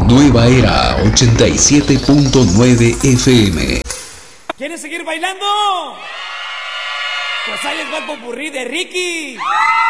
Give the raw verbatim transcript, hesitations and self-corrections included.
Nueva Era ochenta y siete punto nueve F M. ¿Quieren seguir bailando? Pues ahí les va el popurrí de Ricky.